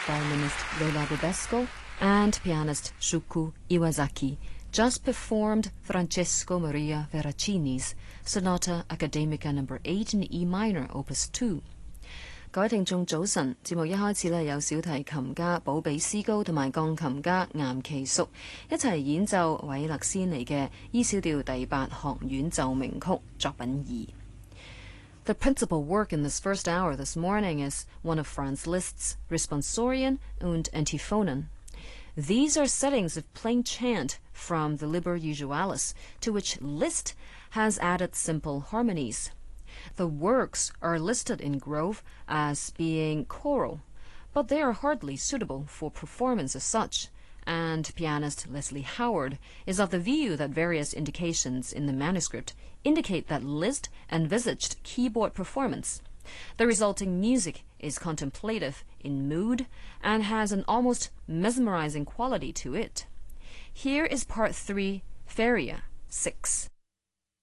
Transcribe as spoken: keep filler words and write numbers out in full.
violinist Lola Bobesco and pianist Shuku Iwazaki just performed Francesco Maria Veracini's Sonata Academica number eight in E minor, Opus two. 各位聽眾早晨，節目一開始呢，有小提琴家保比斯高同埋鋼琴家岩崎淑一齊演奏韋勒斯尼嘅 E 小調第八學院奏鳴曲作品二。The principal work in this first hour this morning is one of Franz Liszt's Responsorion und Antiphonen. These are settings of plain chant from the Liber Usualis, to which Liszt has added simple harmonies. The works are listed in Grove as being choral, but they are hardly suitable for performance as such, and pianist Leslie Howard is of the view that various indications in the manuscript indicate that Liszt envisaged keyboard performance. The resulting music is contemplative in mood and has an almost mesmerizing quality to it. Here is part three, Feria, six.